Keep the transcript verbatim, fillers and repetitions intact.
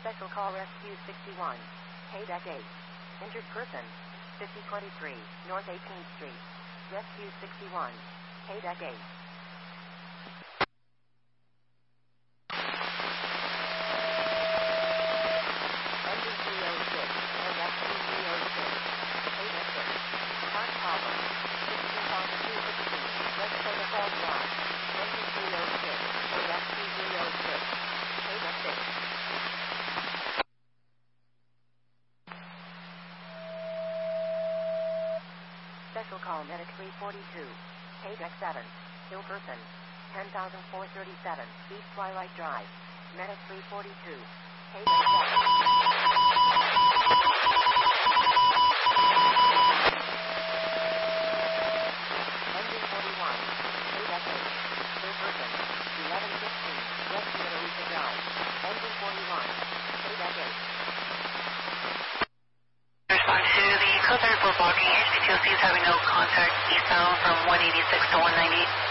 Special call Rescue sixty-one. K-Deck eight. Injured person. fifty twenty-three, North eighteenth Street. Rescue sixty-one. K-Deck eight. Engine three oh six. Rescue three oh six. K-Deck six. Part problem. sixteen thousand two hundred fifteen. West Protocol Drive. Engine three oh six. Rescue three oh six. K-Deck six. Special call Medic three forty-two. K-Deck seven. Ill person. ten thousand four hundred thirty-seven. East Twilight Drive. Medic three forty-two. K-Deck seven. Engine forty-one. K-Deck eight. Ill person. eleven fifteen. West Middle Drive. Engine forty-one. K-Deck eight. Respond to the code thirty-four blocking H P T O C is having no contact eastbound from one eighty-six to one ninety.